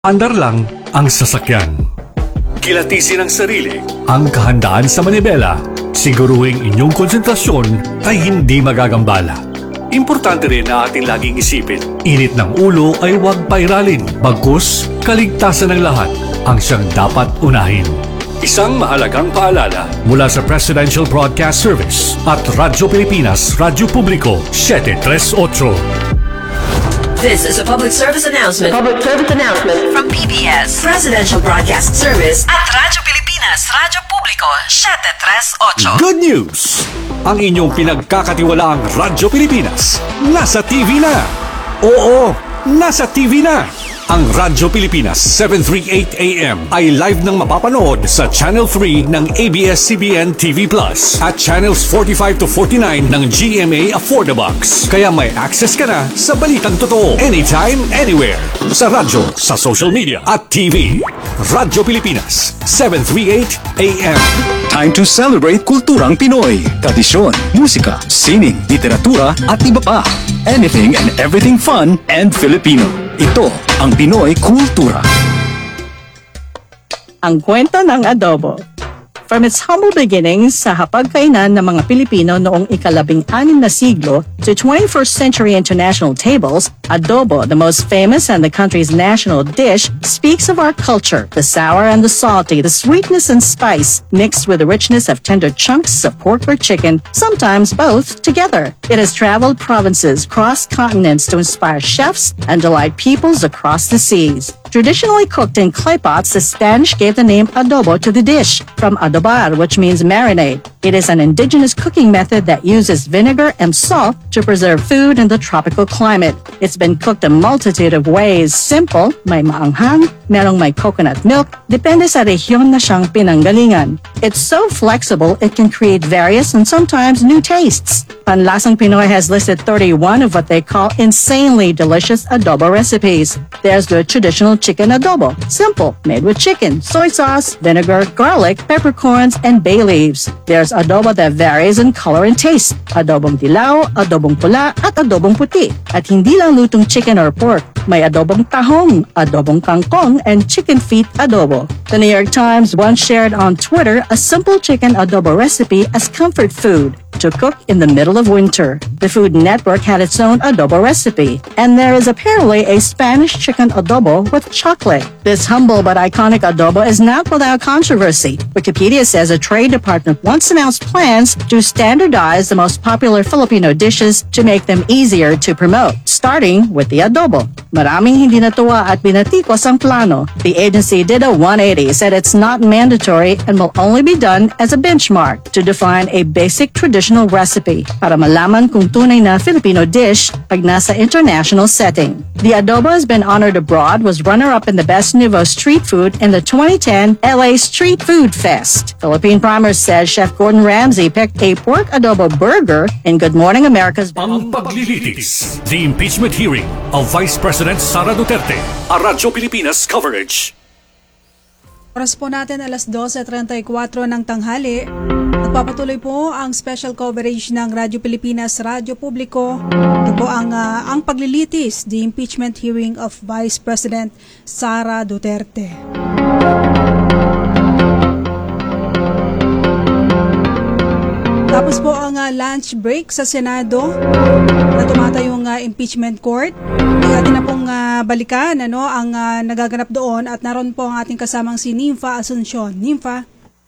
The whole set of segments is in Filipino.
Andar lang ang sasakyan. Kilatisin ang sarili, ang kahandaan sa manibela. Siguruhing inyong konsentrasyon ay hindi magagambala. Importante rin na ating laging isipin, init ng ulo ay huwag pairalin, bagkus kaligtasan ng lahat ang siyang dapat unahin. Isang mahalagang paalala mula sa Presidential Broadcast Service at Radyo Pilipinas, Radyo Publiko 738. This is a public service announcement. From PBS, Presidential Broadcast Service at Radyo Pilipinas, Radyo Publiko 738. Good news! Ang inyong pinagkakatiwalaang Radyo Pilipinas nasa TV na! Oo, nasa TV na! Ang Radyo Pilipinas 738 AM ay live nang mapapanood sa Channel 3 ng ABS-CBN TV Plus at Channels 45 to 49 ng GMA Affordabox. Kaya may access ka na sa balitang totoo anytime, anywhere. Sa radyo, sa social media at TV. Radyo Pilipinas 738 AM. Time to celebrate kulturang Pinoy. Tradisyon, musika, sining, literatura at iba pa. Anything and everything fun and Filipino. Ito ang Pinoy Kultura. Ang kwento ng adobo. From its humble beginnings sa hapagkainan ng mga Pilipino noong ika-16 na siglo to 21st century international tables, adobo, the most famous and the country's national dish, speaks of our culture, the sour and the salty, the sweetness and spice, mixed with the richness of tender chunks of pork or chicken, sometimes both together. It has traveled provinces, crossed continents to inspire chefs and delight peoples across the seas. Traditionally cooked in clay pots, the Spanish gave the name adobo to the dish, from adobar, which means marinade. It is an indigenous cooking method that uses vinegar and salt to preserve food in the tropical climate. It's been cooked a multitude of ways. Simple, may maanghang, merong may coconut milk, depende sa rehiyon na siyang pinanggalingan. It's so flexible, it can create various and sometimes new tastes. Panlasang Pinoy has listed 31 of what they call insanely delicious adobo recipes. There's the traditional chicken adobo, simple, made with chicken, soy sauce, vinegar, garlic, peppercorns, and bay leaves. There's adobo that varies in color and taste. Adobong dilaw, adobong pula, at adobong puti. At hindi lang lutong chicken or pork. May adobong tahong, adobong kangkong, and chicken feet adobo. The New York Times once shared on Twitter a simple chicken adobo recipe as comfort food to cook in the middle of winter. The Food Network had its own adobo recipe, and there is apparently a Spanish chicken adobo with chocolate. This humble but iconic adobo is not without controversy. Wikipedia says a trade department once announced plans to standardize the most popular Filipino dishes to make them easier to promote, starting with the adobo. Maraming hindi natuwa at binatikos ang plano. The agency did a 180, said it's not mandatory and will only be done as a benchmark to define a basic traditional recipe para malaman kung tunay na Filipino dish pag nasa international setting. The adobo has been honored abroad, was runner-up in the Best Nouveau Street Food in the 2010 LA Street Food Fest. Philippine Primer says Chef Gordon Ramsay picked a pork adobo burger in Good Morning America's Ang paglilitis, the impeachment hearing of Vice President Sara Duterte, a Radyo Pilipinas coverage. Oras po natin alas 12:34 ng tanghali. Nagpapatuloy po ang special coverage ng Radyo Pilipinas, Radyo Publiko. Ito po ang paglilitis, the impeachment hearing of Vice President Sara Duterte. Tapos po ang lunch break sa Senado na tumatayong impeachment court. Atin na pong balikan ang nagaganap doon at naroon po ang ating kasamang si Nympha Asuncion. Nympha?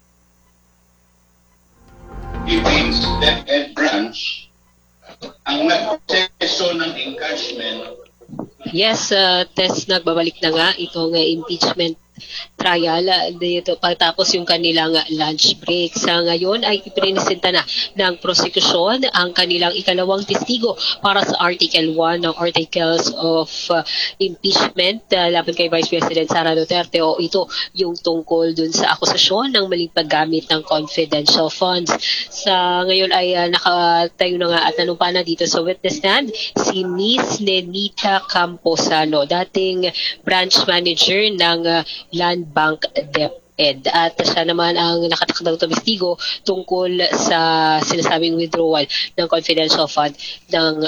Philippines DepEd branch ang nagproseso ng encouragement. Yes, Tess, nagbabalik na nga itong impeachment trial dito pagtapos yung kanilang lunch break. Sa ngayon ay ipresenta na ng prosekusyon ang kanilang ikalawang testigo para sa Article 1 ng Articles of Impeachment laban kay Vice President Sara Duterte, o ito yung tungkol dun sa akusasyon ng maling paggamit ng confidential funds. Sa ngayon ay nakatayo na nga at nanumpa na dito sa witness stand si Miss Nenita Camposano, dating branch manager ng Land Bank DepEd. DepEd at siya naman ang nakatakdang tumistigo tungkol sa sinasabing withdrawal ng confidential fund ng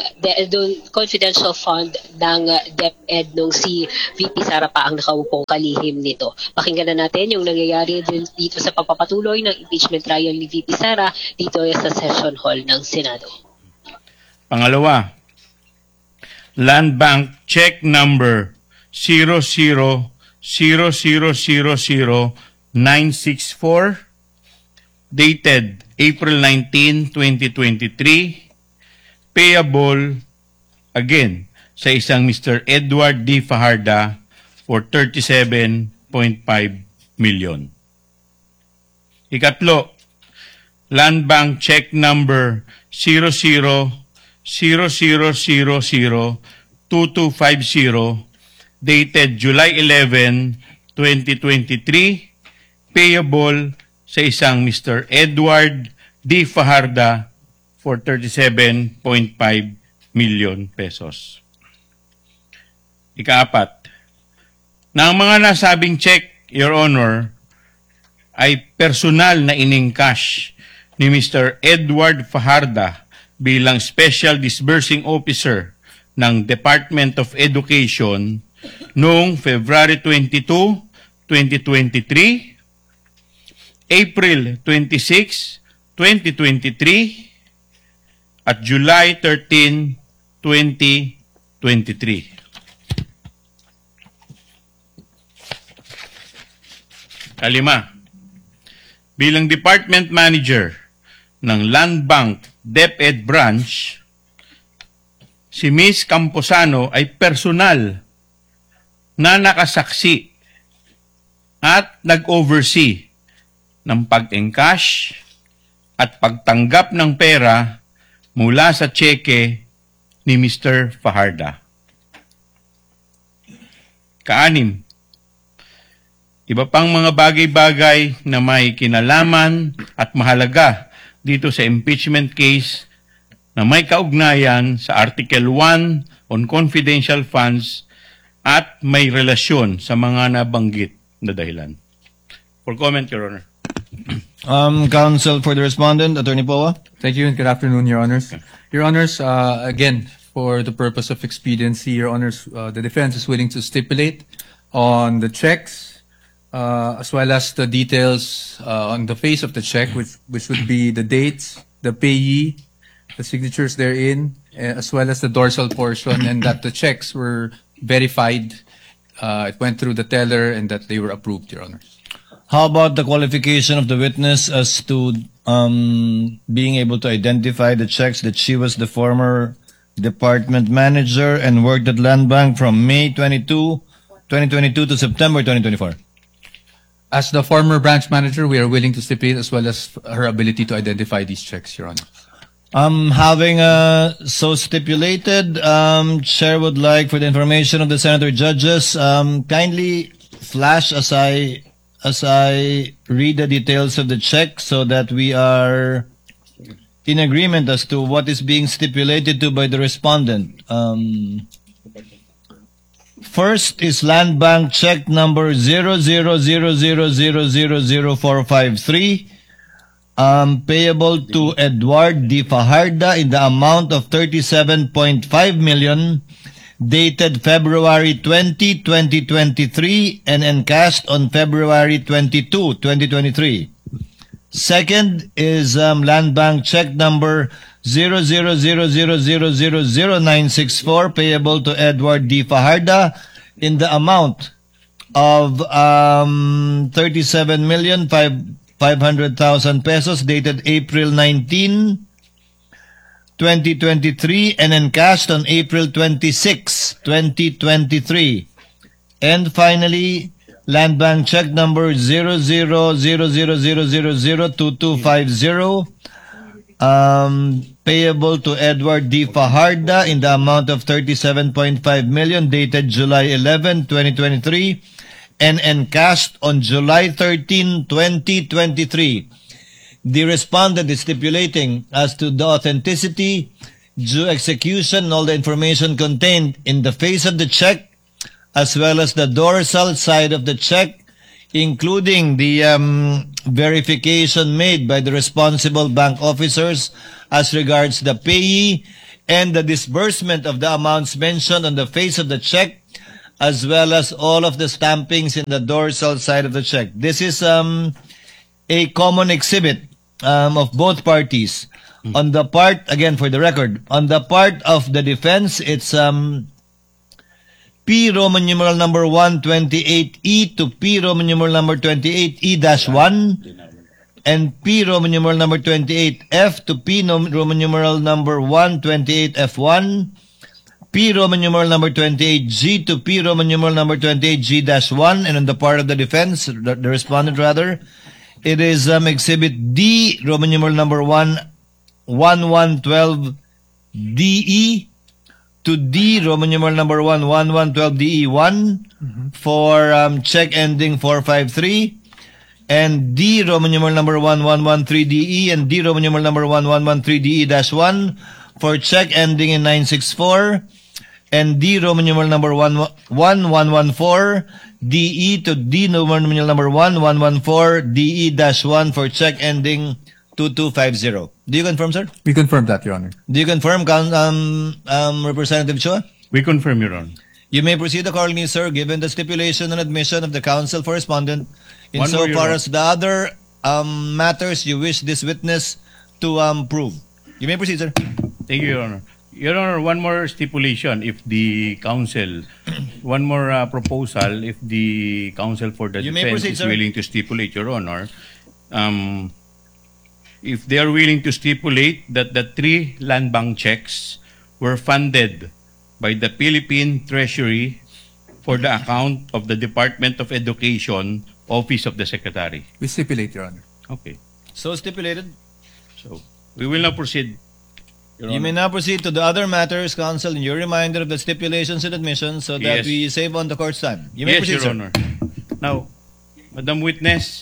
DepEd nung si VP Sara pa ang nakaupong kalihim nito. Pakinggan na natin yung nangyayari dito sa pagpapatuloy ng impeachment trial ni VP Sara dito sa session hall ng Senado. Pangalawa, Land Bank check number 000000964 dated April 19, 2023, payable again sa isang Mr. Edward D. Fajarda for 37.5 million. Ikatlo, Land Bank check number 0000002250 dated July 11, 2023, payable sa isang Mr. Edward D. Fajarda for 37.5 million pesos. Ikaapat, na ang mga nasabing check, Your Honor, ay personal na iningcash ni Mr. Edward Fajarda bilang Special Disbursing Officer ng Department of Education noong February 22, 2023, April 26, 2023, at July 13, 2023. Kalima, bilang Department Manager ng Land Bank DepEd Branch, si Ms. Camposano ay personal na nakasaksi at nag-oversee ng pag-encash at pagtanggap ng pera mula sa tseke ni Mr. Fajarda. Kaanim, iba pang mga bagay-bagay na may kinalaman at mahalaga dito sa impeachment case na may kaugnayan sa Article 1 on confidential funds at may relasyon sa mga nabanggit na dahilan. For comment, Your Honor. Counsel for the respondent, Attorney Poa. Thank you and good afternoon, Your Honors. Your Honors, again, for the purpose of expediency, Your Honors, the defense is willing to stipulate on the checks as well as the details on the face of the check, which would be the dates, the payee, the signatures therein, as well as the dorsal portion, and that the checks were verified, it went through the teller, and that they were approved, Your Honors. How about the qualification of the witness as to being able to identify the checks that she was the former department manager and worked at Land Bank from May 22, 2022 to September 2024? As the former branch manager, we are willing to stipulate as well as her ability to identify these checks, Your Honor. Having so stipulated, Chair would like, for the information of the Senator judges, kindly flash as I read the details of the check so that we are in agreement as to what is being stipulated to by the respondent. First is Land Bank check number 00000000453, payable to Edward D. Fajarda in the amount of 37.5 million, dated February 20, 2023, and encashed on February 22, 2023. Second is Land Bank check number 00000000964, payable to Edward D. Fajarda in the amount of 37,500,000 pesos, dated April 19, 2023, and encashed on April 26, 2023. And finally, Land Bank check number 00000002250, payable to Edward D. Fajarda in the amount of 37.5 million, dated July 11, 2023, and encashed on July 13, 2023. The respondent is stipulating as to the authenticity, due execution, and all the information contained in the face of the check, as well as the dorsal side of the check, including the verification made by the responsible bank officers as regards the payee and the disbursement of the amounts mentioned on the face of the check, as well as all of the stampings in the dorsal side of the check. This is a common exhibit of both parties. On the part, again for the record, on the part of the defense, it's P Roman numeral number 128E to P Roman numeral number 28E-1 and P Roman numeral number 28F to P Roman numeral number 128F1, P Roman numeral number 28G to P Roman numeral number 28G-1, and on the part of the defense, the respondent rather, it is exhibit D Roman numeral number 1112DE to D Roman numeral number 1112DE1 for check ending 453, and D Roman numeral number 1113DE and D Roman numeral number 1113DE-1 for check ending in 964, and D Roman numeral number 1114DE to D Roman numeral number 1114DE-1 for check ending 2250. Do you confirm, sir? We confirm that, Your Honor. Do you confirm, Representative Chua? We confirm, Your Honor. You may proceed accordingly, sir, given the stipulation and admission of the counsel for respondent One more, Your insofar Honor. as the other matters you wish this witness to prove. You may proceed, sir. Thank you, Your Honor. Your Honor, one more stipulation if the counsel, one more proposal if the counsel for the You may defense proceed, is sir. willing to stipulate, Your Honor, if they are willing to stipulate that the 3 land bank checks were funded by the Philippine Treasury for the account of the Department of Education, Office of the Secretary. We stipulate, Your Honor. Okay. So stipulated. So, we will now proceed, Your You Honor. may now proceed to the other matters, counsel, in your reminder of the stipulations and admissions so that Yes. we save on the court's time. You may Yes, proceed, Your sir. Honor. Now, Madam Witness,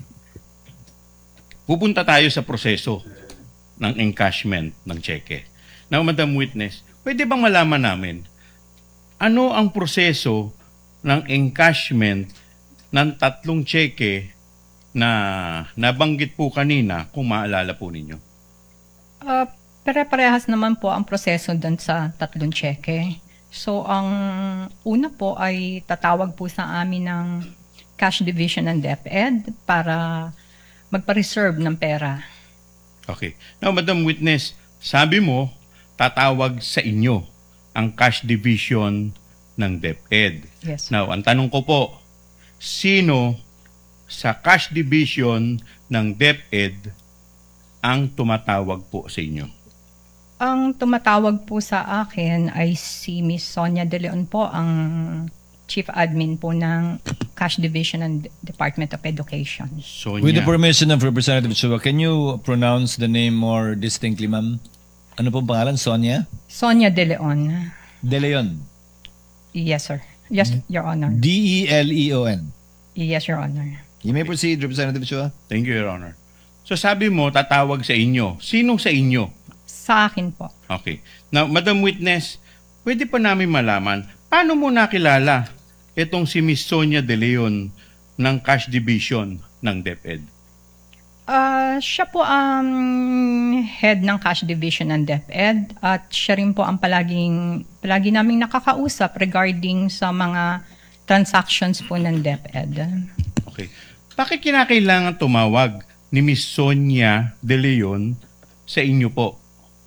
pupunta tayo sa proseso ng encashment ng cheque. Now, Madam Witness, pwede bang malaman namin ano ang proseso ng encashment ng 3 cheque na nabanggit po kanina kung maalala po ninyo? Pare-parehas naman po ang proseso doon sa 3 cheque. So, ang una po ay tatawag po sa amin ng Cash Division ng DepEd para magpa-reserve ng pera. Okay. Now, Madam Witness, sabi mo, tatawag sa inyo ang cash division ng DepEd. Yes. Now, ang tanong ko po, sino sa cash division ng DepEd ang tumatawag po sa inyo? Ang tumatawag po sa akin ay si Miss Sonia De Leon po, ang Chief Admin po ng Cash Division ng Department of Education. Sonia. With the permission of Representative Chua, can you pronounce the name more distinctly, ma'am? Ano pong pangalan? Sonia? Sonia De Leon. De Leon. Yes, sir. Yes, Your Honor. D-E-L-E-O-N. Yes, Your Honor. You may proceed, Representative Chua. Thank you, Your Honor. So sabi mo, tatawag sa inyo. Sino sa inyo? Sa akin po. Okay. Now, Madam Witness, pwede pa namin malaman, paano mo nakilala itong si Miss Sonia De Leon ng Cash Division ng DepEd? Siya po ang head ng Cash Division ng DepEd at siya rin po ang palagi naming nakakausap regarding sa mga transactions po ng DepEd. Okay. Bakit kinakailangan tumawag ni Miss Sonia De Leon sa inyo po?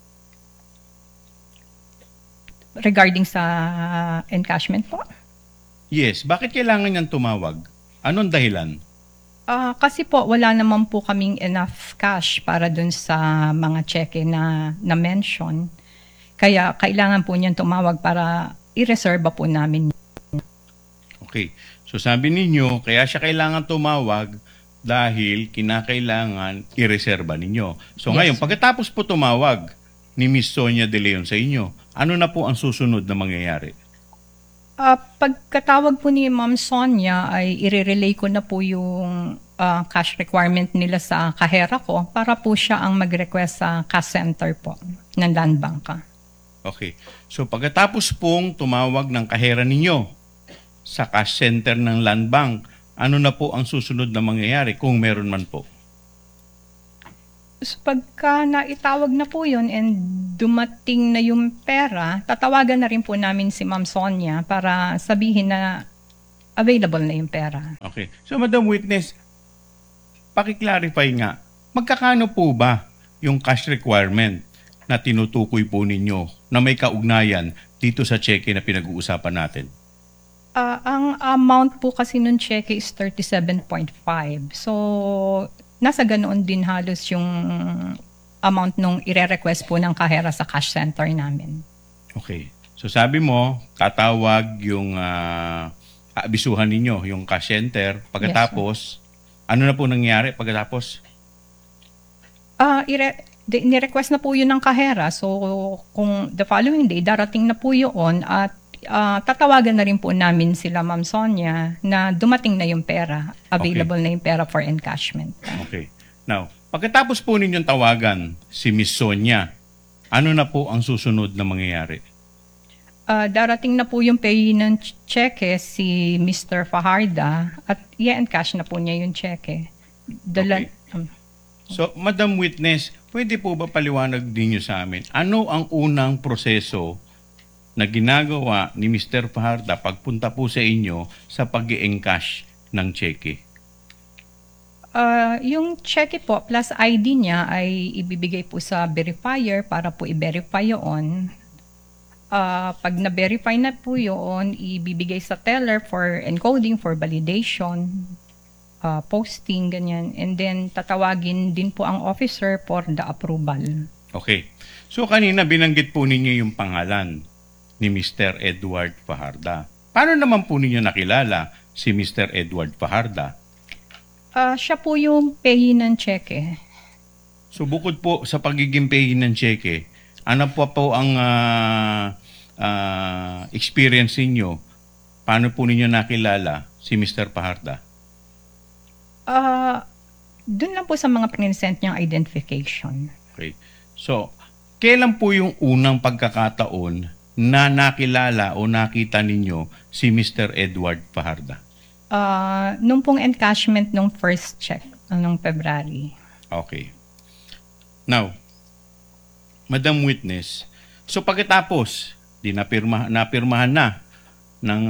Regarding sa encashment po? Yes, bakit kailangan niyang tumawag? Anong dahilan? Kasi po wala naman po kaming enough cash para dun sa mga cheque na mention. Kaya kailangan po niyan tumawag para i-reserve po namin. Okay. So sabi ninyo, kaya siya kailangan tumawag dahil kinakailangan i-reserba ninyo. So Yes. ngayon, pagkatapos po tumawag ni Miss Sonia De Leon sa inyo, ano na po ang susunod na mangyayari? Pagkatawag po ni Ma'am Sonia ay i-relay ko na po yung cash requirement nila sa kahera ko para po siya ang mag-request sa cash center po ng Land Bank. Okay. So pagkatapos pong tumawag ng kahera ninyo sa cash center ng Land Bank, ano na po ang susunod na mangyayari kung meron man po? So, pagka naitawag na po yun and dumating na yung pera, tatawagan na rin po namin si Ma'am Sonia para sabihin na available na yung pera. Okay. So, Madam Witness, paki-clarify nga, magkakano po ba yung cash requirement na tinutukoy po ninyo na may kaugnayan dito sa cheque na pinag-uusapan natin? Ang amount po kasi nung cheque is 37.5. So, nasa ganoon din halos yung amount nung ire-request po ng kahera sa cash center namin. Okay. So sabi mo, tatawag yung aabisuhan ninyo, yung cash center. Pagkatapos, ano na po nangyari pagkatapos? Ni-request na po yun ng kahera. So, kung the following day, darating na po yun at tatawagan na rin po namin sila, Ma'am Sonia, na dumating na yung pera. Available na yung pera for encashment. Okay. Now, pagkatapos po ninyong tawagan si Miss Sonia, ano na po ang susunod na mangyayari? Darating na po yung pay ng cheque si Mr. Fajarda at i-encash na po niya yung cheque. So, Madam Witness, pwede po ba paliwanag ninyo sa amin, ano ang unang proseso na ginagawa ni Mr. Fajarda pagpunta po sa inyo sa pag-i-encash ng cheque? Yung cheque po plus ID niya ay ibibigay po sa verifier para po i-verify yun. Pag na-verify na po yun, ibibigay sa teller for encoding, for validation, posting, ganyan. And then tatawagin din po ang officer for the approval. Okay. So kanina binanggit po ninyo yung pangalan ni Mr. Edward Fajarda. Paano naman po ninyo nakilala si Mr. Edward Fajarda? Siya po yung payee ng cheque. So bukod po sa pagiging payee ng cheque, ano po ang experience ninyo? Paano po ninyo nakilala si Mr. Fajarda? Doon lang po sa mga present niyang identification. Okay. So, kailan po yung unang pagkakataon na nakilala o nakita ninyo si Mr. Edward Fajarda? Nung pong encashment nung first check, nung February. Okay. Now, Madam Witness, so pagkatapos, napirmahan na ng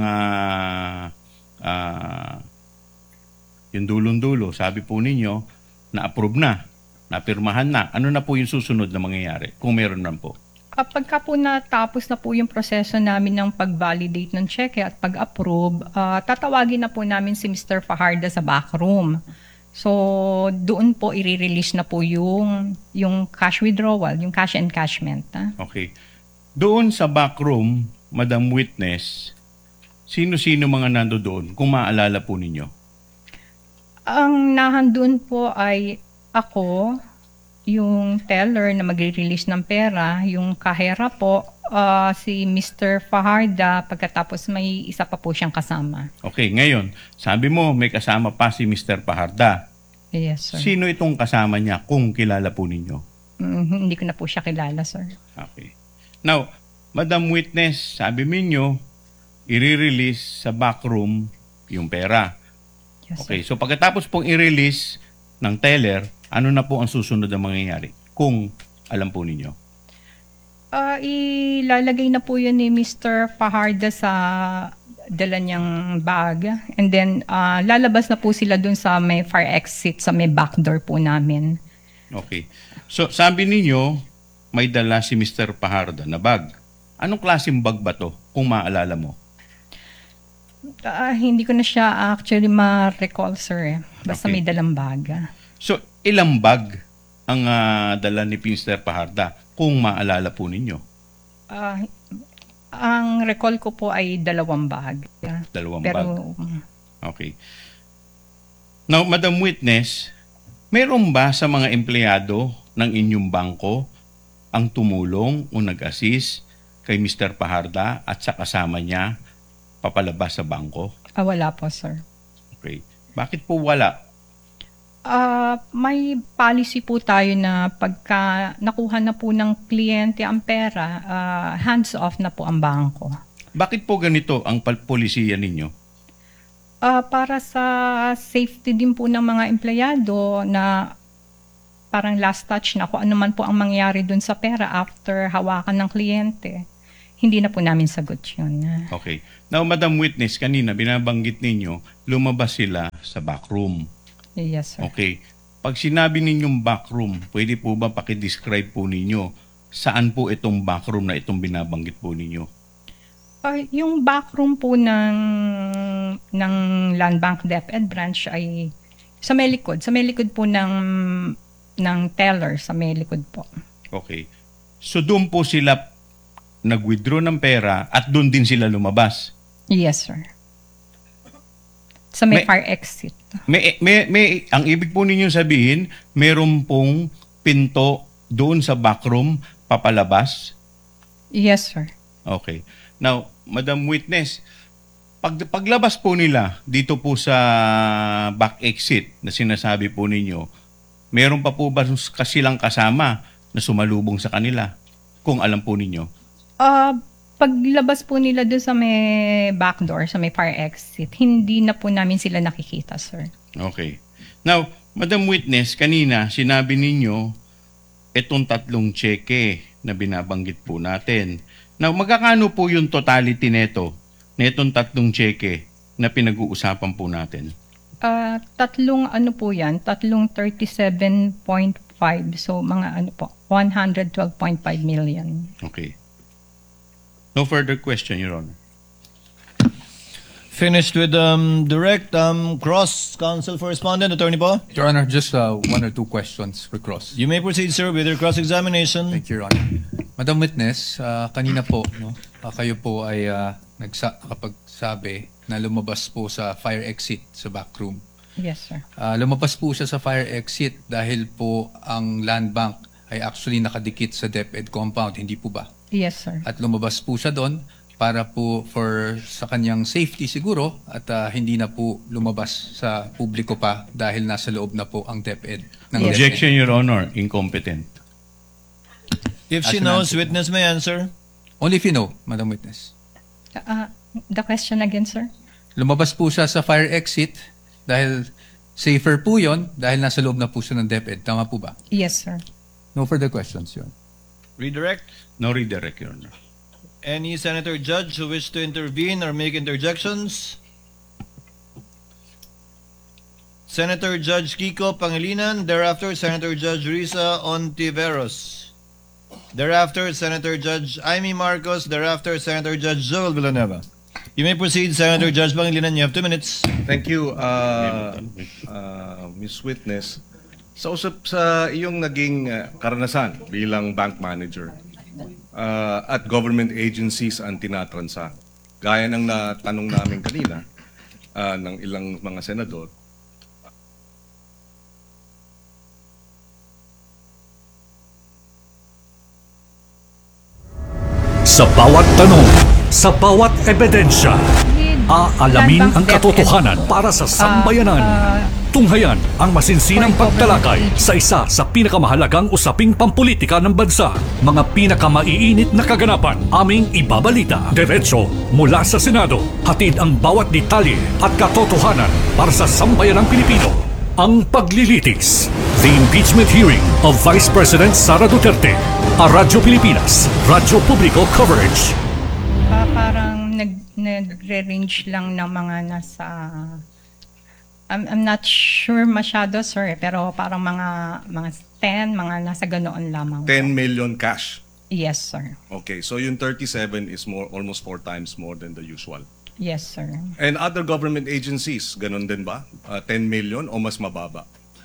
yung dulong-dulo, sabi po ninyo, na-approve na, napirmahan na. Ano na po yung susunod na mangyayari kung meron man po? Pagka po natapos na po yung proseso namin ng pag-validate ng cheque at pag-approve, tatawagin na po namin si Mr. Fajarda sa backroom. So, doon po i-release na po yung cash withdrawal, yung cash encashment. Okay. Doon sa backroom, Madam Witness, sino-sino mga nando doon kung maalala po ninyo? Ang nahandoon po ay ako, yung teller na magre-release ng pera, yung kahera po, si Mr. Fajarda, pagkatapos may isa pa po siyang kasama. Okay, ngayon, sabi mo may kasama pa si Mr. Fajarda. Yes, sir. Sino itong kasama niya kung kilala po ninyo? Hindi ko na po siya kilala, sir. Okay. Now, Madam Witness, sabi ninyo, i-release sa backroom yung pera. Yes, okay, sir. so pagkatapos pong i-release ng teller, ano na po ang susunod na mangyayari? Kung alam po ninyo. Ilalagay na po yun ni Mr. Fajarda sa dala niyang bag. And then, lalabas na po sila dun sa may fire exit, sa may back door po namin. Okay. So, sabi ninyo, may dala si Mr. Fajarda na bag. Anong klaseng bag ba to, kung maalala mo? Hindi ko na siya actually ma-recall, sir. Basta Okay. may dalang bag. So, ilang bag ang dala ni Mr. Fajarda, kung maalala po ninyo? Ang recall ko po ay 2 bag. Dalawang Pero, bag. Okay. Now, Madam Witness, mayroon ba sa mga empleyado ng inyong bangko ang tumulong o nag-assist kay Mr. Fajarda at sa kasama niya papalabas sa bangko? wala po, sir. Okay. Bakit po wala? May policy po tayo na pagka nakuha na po ng kliyente ang pera, hands off na po ang bangko. Bakit po ganito ang polisiya ninyo? Para sa safety din po ng mga empleyado na parang last touch na kung ano man po ang mangyari dun sa pera after hawakan ng kliyente. Hindi na po namin sagot yun. Okay. Now, Madam Witness, kanina binabanggit ninyo, lumabas sila sa backroom. Yes, sir. Okay. Pag sinabi ninyong backroom, pwede po ba pakidescribe po ninyo saan po itong backroom na itong binabanggit po ninyo? Yung backroom po ng Land Bank DepEd branch ay sa may likod po ng teller, sa may likod po. Okay. So doon po sila nag-withdraw ng pera at doon din sila lumabas? Yes, sir. Sa may fire exit. Ang ibig po ninyong sabihin, meron pong pinto doon sa backroom papalabas? Yes, sir. Okay. Now, Madam Witness, paglabas po nila dito po sa back exit na sinasabi po ninyo, meron pa po ba kasilang kasama na sumalubong sa kanila? Kung alam po ninyo. Paglabas po nila doon sa may back door, sa may fire exit, hindi na po namin sila nakikita, sir. Okay. Now, Madam Witness, kanina sinabi ninyo itong 3 cheque na binabanggit po natin. Now, magkakano po yung totality neto na itong 3 cheque na pinag-uusapan po natin? 3 37.5. So, mga 112.5 million. Okay. No further question, Your Honor. Finished with direct cross counsel for respondent, Attorney Po. Your Honor, just 1 or 2 questions for cross. You may proceed, sir, with your cross-examination. Thank you, Your Honor. Madam Witness, kanina po, kayo po ay nakapagsabi na lumabas po sa fire exit sa backroom. Yes, sir. Lumabas po siya sa fire exit dahil po ang land bank ay actually nakadikit sa DepEd compound, hindi po ba? Yes, sir. At lumabas po siya doon para po sa kanyang safety siguro at hindi na po lumabas sa publiko pa dahil nasa loob na po ang DepEd. Objection, Your Honor. Incompetent. If she knows, witness may answer. Only if you know, Madam Witness. The question again, sir? Lumabas po siya sa fire exit dahil safer po yon dahil nasa loob na po siya ng DepEd. Tama po ba? Yes, sir. No further questions, Your Honor. Redirect. No redirect, Your Honor. Any senator judge who wish to intervene or make interjections? Senator Judge Kiko Pangilinan, thereafter Senator Judge Risa Ontiveros. Thereafter Senator Judge Amy Marcos, thereafter Senator Judge Joel Villanueva. You may proceed, Senator Judge Pangilinan. You have 2 minutes. Thank you, Ms. Witness. Sa iyong naging karanasan bilang bank manager at government agencies ang tinatransa, gaya ng natanong namin kanina ng ilang mga senador, Sa bawat tanong, sa bawat ebidensya, aalamin ang katotohanan para sa sambayanan. Tunghayan ang masinsinang pagtalakay sa isa sa pinakamahalagang usaping pampolitika ng bansa. Mga pinakamaiinit na kaganapan aming ibabalita. Diretso mula sa Senado. Hatid ang bawat detalye at katotohanan para sa sambayanang Pilipino. Ang paglilitis. The impeachment hearing of Vice President Sara Duterte. A Radyo Pilipinas, Radyo Publiko Coverage. Parang nagre-range lang ng mga nasa... I'm not sure masyado, sir, pero parang mga 10, mga nasa ganoon lamang. 10 million cash. Yes, sir. Okay, so yung 37 is almost 4 times more than the usual. Yes, sir. And other government agencies, ganun din ba? 10 million o mas mababa?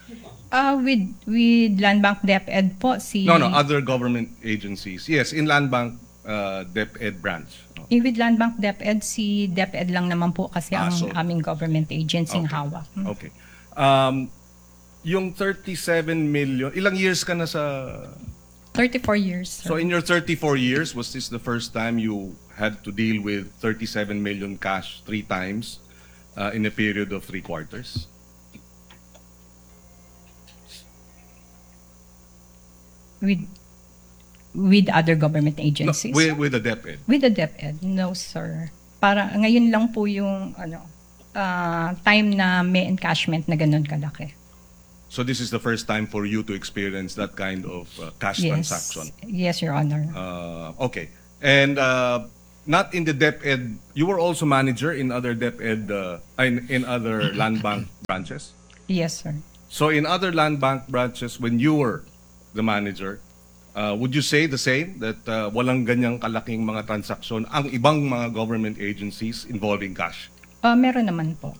With Land Bank DepEd po, No, other government agencies. Yes, in Land Bank DepEd branch. With Land Bank DepEd, si DepEd lang naman po kasi ang aming government agency ng hawak. Okay. Yung 37 million, ilang years ka na sa... 34 years, sir. So in your 34 years, was this the first time you had to deal with 37 million cash 3 times in a period of 3 quarters? With other government agencies? No, with the DepEd. With the DepEd, no, sir. Para ngayon lang po yung time na may encashment na ganun kalaki. So this is the first time for you to experience that kind of cash Yes. transaction. Yes, Your Honor. Okay. And not in the DepEd, you were also manager in other DepEd, in other land bank branches? Yes, sir. So in other land bank branches, when you were the manager, would you say the same, that walang ganyang kalaking mga transaksyon ang ibang mga government agencies involving cash? Meron naman po.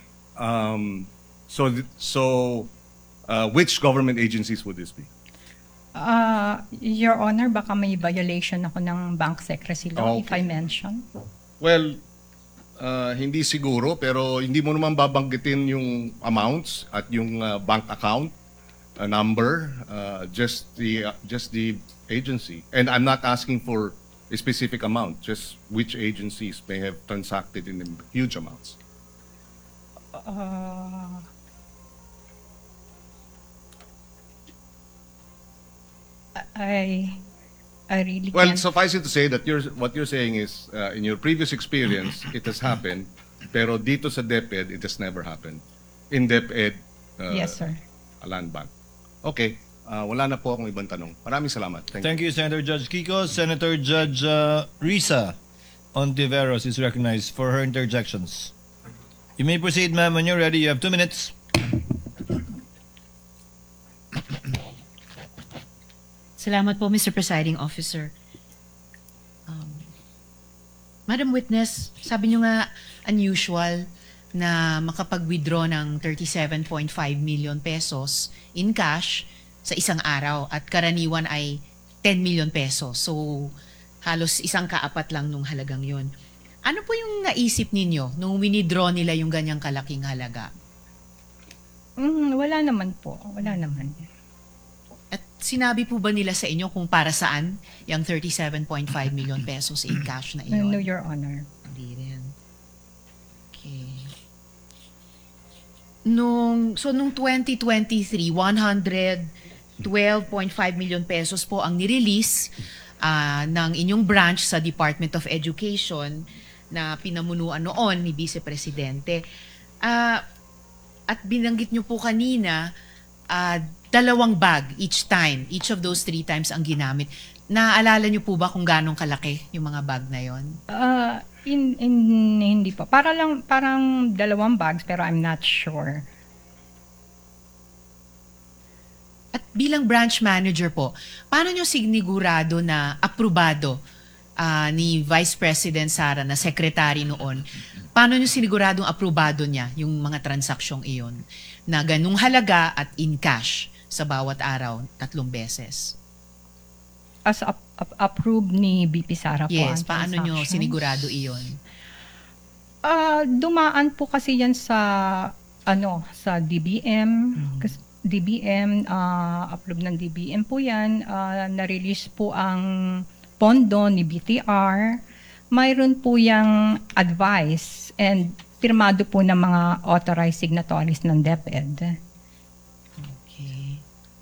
Which government agencies would this be? Your Honor, baka may violation ako ng bank secrecy law if I mention. Well, hindi siguro, pero hindi mo naman babanggitin yung amounts at yung bank account number, just the agency. And I'm not asking for a specific amount, just which agencies may have transacted in huge amounts. I really Well, can't. suffice it to say that what you're saying is, in your previous experience, it has happened, pero dito sa DepEd, it has never happened. In DepEd, Yes, sir. a land bank. Okay, wala na po akong ibang tanong. Maraming salamat. Thank you, Senator Judge Kiko. Senator Judge Risa Ontiveros is recognized for her interjections. You may proceed, ma'am, when you're ready. You have 2 minutes. Salamat po, Mr. Presiding Officer. Madam Witness, sabi nyo nga unusual na makapag-withdraw ng 37.5 million pesos in cash sa isang araw at karaniwan ay 10 million pesos. So, halos isang kaapat lang nung halagang yun. Ano po yung naisip ninyo nung winidraw nila yung ganyang kalaking halaga? Wala naman po. Wala naman. At sinabi po ba nila sa inyo kung para saan yung 37.5 million pesos in cash na iyon? No, Your Honor. Hindi rin. Okay. Nung 2023, 112.5 million pesos po ang nirelease ng inyong branch sa Department of Education na pinamunuan noon ni Vice Presidente. At binanggit nyo po kanina, 2 bag each time. Each of those 3 times ang ginamit. Naalala nyo po ba kung ganong kalaki yung mga bag na yon? Hindi po. Parang 2 bags pero I'm not sure. At bilang branch manager po, paano nyo sinigurado na aprobado ni Vice President Sara na secretary noon? Paano nyo siniguradong aprobado niya yung mga transaksyong iyon na ganung halaga at in cash sa bawat araw 3 beses? As approved ni BP Sara po Yes, ang paano nyo transactions? sinigurado iyon? Dumaan po kasi yan sa sa DBM. Kasi DBM, approve ng DBM po yan. Na-release po ang pondo ni BTR. Mayroon po yung advice and pirmado po ng mga authorized signatories ng DepEd. Okay.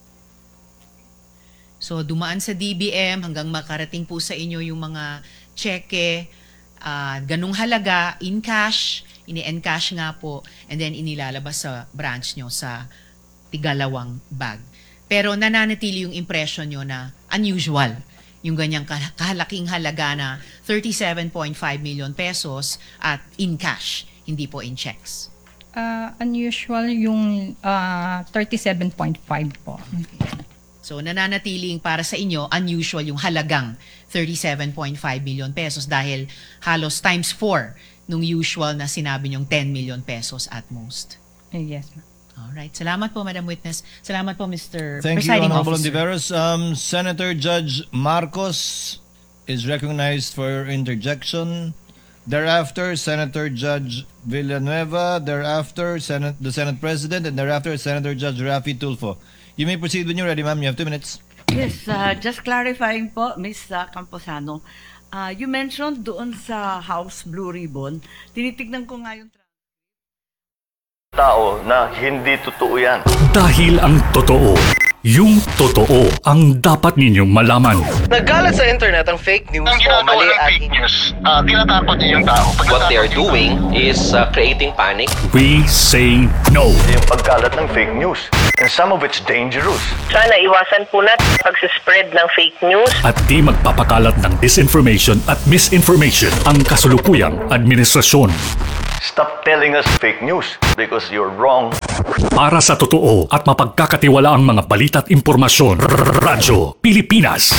So, dumaan sa DBM hanggang makarating po sa inyo yung mga cheque, ganung halaga, in cash, ini-encash nga po, and then inilalabas sa branch nyo sa 2 bag. Pero nananatili yung impression nyo na unusual yung ganyang kahalaking halaga na 37.5 million pesos at in cash, hindi po in checks. Unusual yung 37.5 po. So nananatiling para sa inyo, unusual yung halagang 37.5 million pesos dahil halos times 4 nung usual na sinabi nyong 10 million pesos at most. Yes, ma'am. Alright. Salamat po, Madam Witness. Salamat po, Mr. Thank you, Presiding Honorable Officer. Ontiveros. Senator Judge Marcos is recognized for interjection. Thereafter, Senator Judge Villanueva. Thereafter, the Senate President. And thereafter, Senator Judge Raffy Tulfo. You may proceed when you're ready, ma'am. You have 2 minutes. Yes, just clarifying po, Ms. Camposano. You mentioned doon sa House Blue Ribbon, tinitignan ko nga yung tao na hindi totoo yan. Dahil ang totoo Yung totoo ang dapat ninyong malaman. Nagkalat sa internet ang fake news o mali at fake news. Tinatapon niyo yung tao. What they are doing is creating panic. We say no. Yung pagkalat ng fake news. And some of it's dangerous. Sana iwasan po natin pagsispread ng fake news. At di magpapakalat ng disinformation at misinformation ang kasulukuyang administrasyon. Stop telling us fake news because you're wrong. Para sa totoo at mapagkakatiwalaang mga balita at impormasyon, Radyo Pilipinas.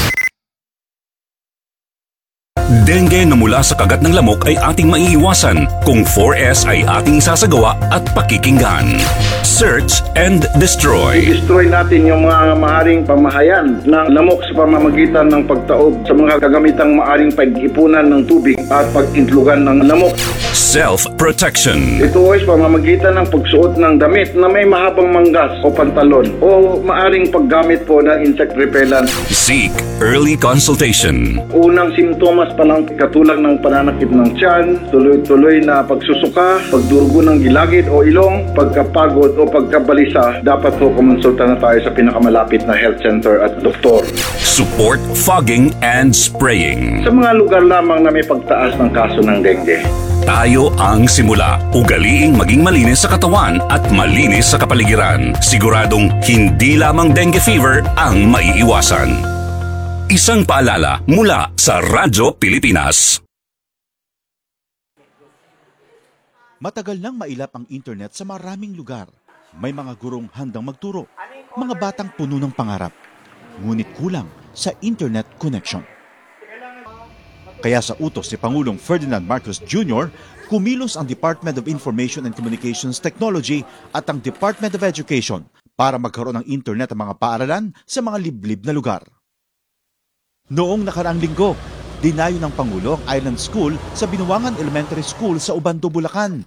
Dengue na mula sa kagat ng lamok ay ating maiiwasan kung 4S ay ating isasagawa at pakikinggan. Search and destroy. I-destroy natin yung mga maaring pamahayan ng lamok sa pamamagitan ng pagtaob sa mga kagamitang maaring pag-ipunan ng tubig at pag-intlugan ng lamok. Self-protection. Ito ay pamamagitan ng pagsuot ng damit na may mahabang manggas o pantalon o maaring paggamit po ng insect repellent. Seek early consultation. Unang simptomas pa lang katulad ng pananakit ng tiyan, tuloy-tuloy na pagsusuka, pagdurugo ng gilagid o ilong, pagkapagod o pagkabalisa, dapat po kumonsulta na tayo sa pinakamalapit na health center at doktor. Support fogging and spraying. Sa mga lugar lamang na may pagtaas ng kaso ng dengue. Tayo ang simula. Ugaliing maging malinis sa katawan at malinis sa kapaligiran. Siguradong hindi lamang dengue fever ang maiiwasan. Isang paalala mula sa Radyo Pilipinas. Matagal nang mailap ang internet sa maraming lugar. May mga gurong handang magturo, mga batang puno ng pangarap. Ngunit kulang sa internet connection. Kaya sa utos ni Pangulong Ferdinand Marcos Jr., kumilos ang Department of Information and Communications Technology at ang Department of Education para magkaroon ng internet ang mga paaralan sa mga liblib na lugar. Noong nakaraang linggo, dinayo ng Pangulo ang Island School sa Binuangan Elementary School sa Ubando, Bulacan.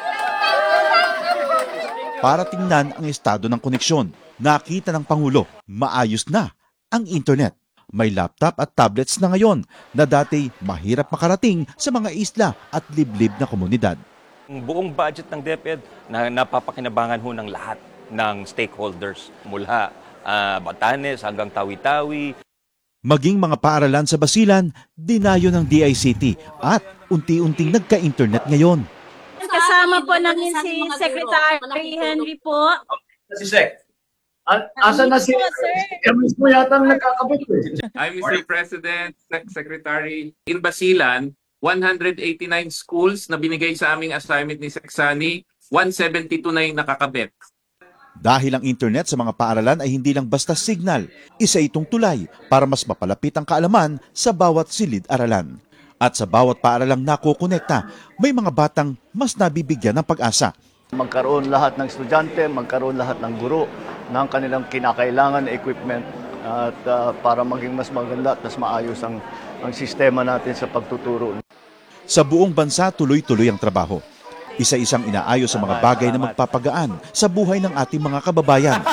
Para tingnan ang estado ng koneksyon, nakita ng Pangulo, maayos na ang internet. May laptop at tablets na ngayon na dati mahirap makarating sa mga isla at liblib na komunidad. Ang buong budget ng DepEd na napapakinabangan ho ng lahat ng stakeholders mula Batanes hanggang Tawi-Tawi. Maging mga paaralan sa Basilan, dinayo ng DICT at unti-unting nagka-internet ngayon. Kasama po namin si Secretary Henry po. Si Sec. Asa na si Emis mo yata nagkakabot eh. I'm Mr. President, Secretary. In Basilan, 189 schools na binigay sa aming assignment ni Seksani, 172 na yung nakakabit. Dahil ang internet sa mga paaralan ay hindi lang basta signal, isa itong tulay para mas mapalapit ang kaalaman sa bawat silid-aralan. At sa bawat paaralang nakokonekta, may mga batang mas nabibigyan ng pag-asa. Magkaroon lahat ng estudyante, magkaroon lahat ng guro ng kanilang kinakailangan na equipment at para maging mas maganda at mas maayos ang sistema natin sa pagtuturo. Sa buong bansa, tuloy-tuloy ang trabaho. Isa-isang inaayos sa mga bagay na magpapagaan sa buhay ng ating mga kababayan.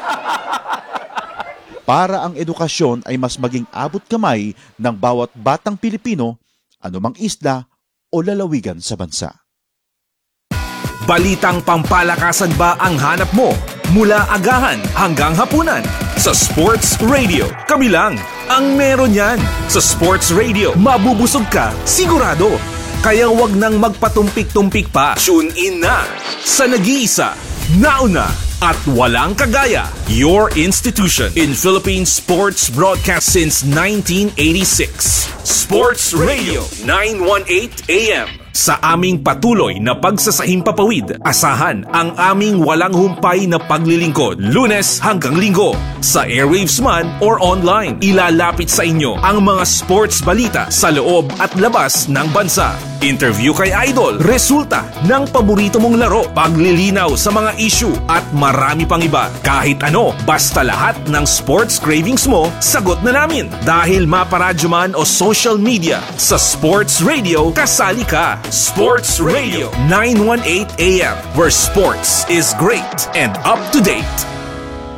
Para ang edukasyon ay mas maging abot kamay ng bawat batang Pilipino, anumang isla o lalawigan sa bansa. Balitang pampalakasan ba ang hanap mo? Mula agahan hanggang hapunan. Sa Sports Radio, kami lang ang meron yan. Sa Sports Radio, mabubusog ka, sigurado. Kaya wag nang magpatumpik-tumpik pa. Tune in na sa nag-iisa, nauna at walang kagaya. Your institution in Philippine sports broadcast since 1986. Sports Radio 918 AM. Sa aming patuloy na pagsasahing papawid, asahan ang aming walang humpay na paglilingkod, Lunes hanggang Linggo. Sa airwaves man or online, ilalapit sa inyo ang mga sports balita sa loob at labas ng bansa. Interview kay Idol, resulta ng paborito mong laro, paglilinaw sa mga issue at marami pang iba. Kahit ano, basta lahat ng sports cravings mo, sagot na namin. Dahil maparadyo man o social media, sa Sports Radio, kasali ka. Sports Radio 918 AM, where sports is great and up to date.